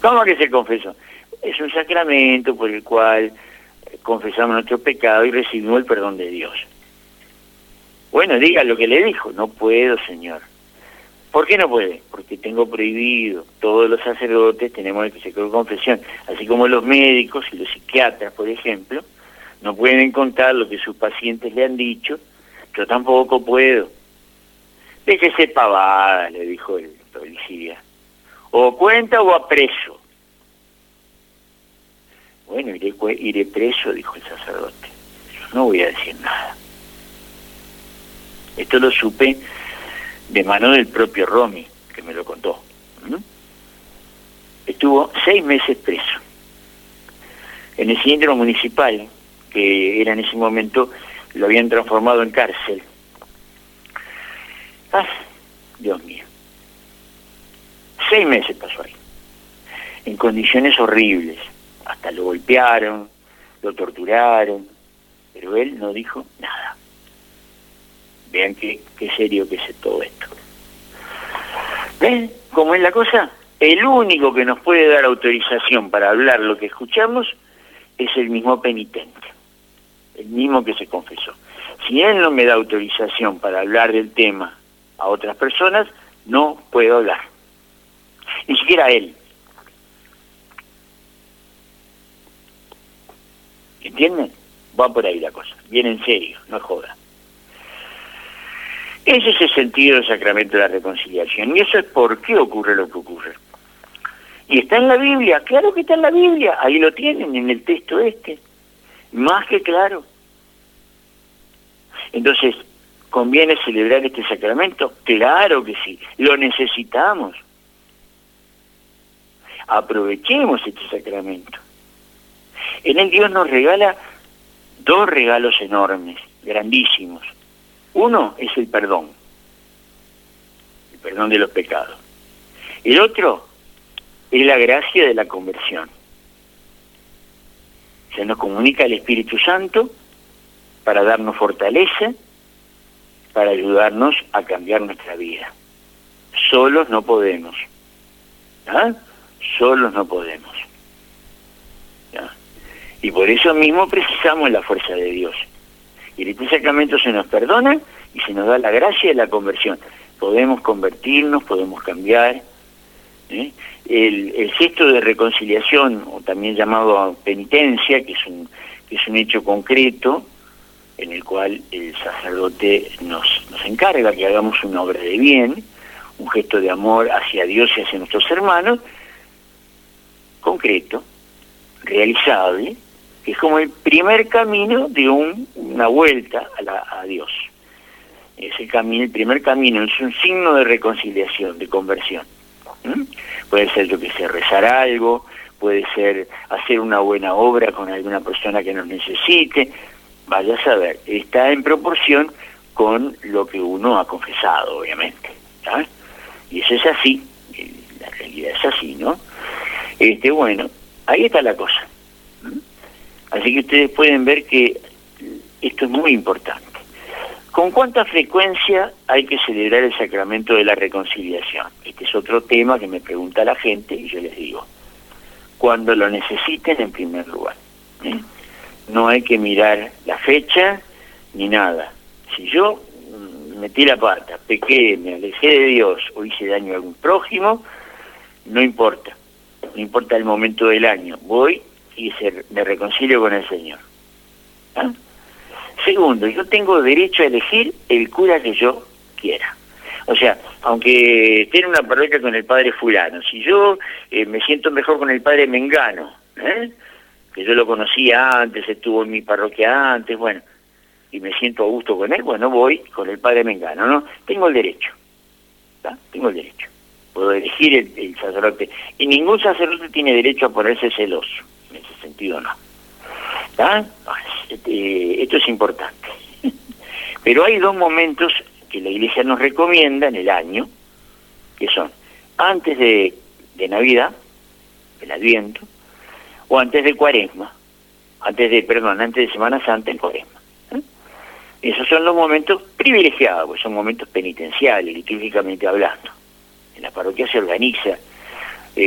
¿Cómo que se confesó? Es un sacramento por el cual confesamos nuestro pecado y recibimos el perdón de Dios. Bueno, diga lo que le dijo. No puedo, señor. ¿Por qué no puede? Porque tengo prohibido. Todos los sacerdotes tenemos el secreto de confesión, así como los médicos y los psiquiatras, por ejemplo, no pueden contar lo que sus pacientes le han dicho. Yo tampoco puedo. Déjese pavada, le dijo el policía. O cuenta o a preso. Bueno, iré preso, dijo el sacerdote. Yo no voy a decir nada. Esto lo supe de mano del propio Romy, que me lo contó. Estuvo 6 meses preso. En el centro municipal, que era en ese momento, lo habían transformado en cárcel. ¡Ah! Dios mío. 6 meses pasó ahí. En condiciones horribles. Hasta lo golpearon, lo torturaron, pero él no dijo nada. Vean qué serio que es todo esto. ¿Ven cómo es la cosa? El único que nos puede dar autorización para hablar lo que escuchamos es el mismo penitente, el mismo que se confesó. Si él no me da autorización para hablar del tema a otras personas, no puedo hablar. Ni siquiera él. ¿Entienden? Va por ahí la cosa. Bien en serio, no joda. Ese es el sentido del sacramento de la reconciliación. Y eso es por qué ocurre lo que ocurre. Y está en la Biblia, claro que está en la Biblia. Ahí lo tienen, en el texto este. Más que claro. Entonces, ¿conviene celebrar este sacramento? Claro que sí. Lo necesitamos. Aprovechemos este sacramento. En él Dios nos regala 2 regalos enormes, grandísimos. Uno es el perdón de los pecados. El otro es la gracia de la conversión. Se nos comunica el Espíritu Santo para darnos fortaleza, para ayudarnos a cambiar nuestra vida. Solos no podemos. ¿Ah? Solos no podemos. ¿Ya? Y por eso mismo precisamos la fuerza de Dios. Y en este sacramento se nos perdona y se nos da la gracia de la conversión. Podemos convertirnos, podemos cambiar. El gesto de reconciliación, o también llamado penitencia, que es un hecho concreto, en el cual el sacerdote nos encarga que hagamos una obra de bien, un gesto de amor hacia Dios y hacia nuestros hermanos, concreto, realizable, que es como el primer camino de una vuelta a Dios. Es el primer camino, es un signo de reconciliación, de conversión. Puede ser, yo que sé, rezar algo, puede ser hacer una buena obra con alguna persona que nos necesite, vaya a saber, está en proporción con lo que uno ha confesado, obviamente, ¿sabes? Y eso es así, la realidad es así, ¿no? Bueno, ahí está la cosa. Así que ustedes pueden ver que esto es muy importante. ¿Con cuánta frecuencia hay que celebrar el sacramento de la reconciliación? Este es otro tema que me pregunta la gente y yo les digo, cuando lo necesiten en primer lugar. No hay que mirar la fecha ni nada. Si yo metí la pata, pequé, me alejé de Dios o hice daño a algún prójimo, no importa el momento del año, voy y me reconcilio con el Señor. ¿Ah? Segundo, yo tengo derecho a elegir el cura que yo quiera. O sea, aunque esté en una parroquia con el padre fulano, si yo me siento mejor con el padre Mengano, que yo lo conocía antes, estuvo en mi parroquia antes, bueno, y me siento a gusto con él, bueno, voy con el padre Mengano, ¿no? Tengo el derecho, ¿tá? Tengo el derecho. Puedo elegir el sacerdote. Y ningún sacerdote tiene derecho a ponerse celoso. En ese sentido, no. ¿Tá? Esto es importante. Pero hay 2 momentos que la Iglesia nos recomienda en el año, que son antes de Navidad, el Adviento, o antes de Cuaresma, antes de Semana Santa en Cuaresma. Esos son los momentos privilegiados, pues son momentos penitenciales, litúrgicamente hablando. En la parroquia se organiza